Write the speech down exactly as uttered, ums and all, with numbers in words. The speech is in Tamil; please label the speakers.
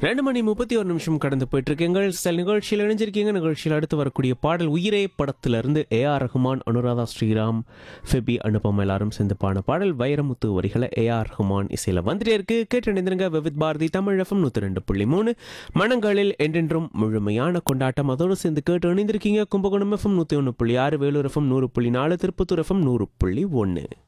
Speaker 1: ரெண்டு மணி முப்பத்தி ஒரு நிமிஷம் கடந்து போயிட்டு இருக்கீங்கள். சில நிகழ்ச்சியில் இணைஞ்சிருக்கீங்க. நிகழ்ச்சியில் அடுத்து வரக்கூடிய பாடல் உயிரே படத்திலிருந்து ஏ ஆர் ரஹ்மான், அனுராதா ஸ்ரீராம், ஃபெபி, அனுபம் எல்லாரும் சேர்ந்து பாடின பாடல். வைரமுத்து வரிகளை ஏ ஆர் ரஹ்மான் இசையில் வந்துட்டே இருக்கு. கேட்டு இணைந்திருங்க. விவித் பாரதி தமிழ் எஃப்எம் நூற்றி ரெண்டு புள்ளி மூணு மனங்களில் என்றென்றும் முழுமையான கொண்டாட்டம். அதோடு சேர்ந்து கேட்டு இணைந்திருக்கீங்க. கும்பகோணம் எஃப்எம் நூற்றி ஒன்று புள்ளி ஆறு, வேலூர் எஃப்எம் நூறு புள்ளி நாலு, திருப்பத்தூர் எஃப்எம் நூறு புள்ளி ஒன்று.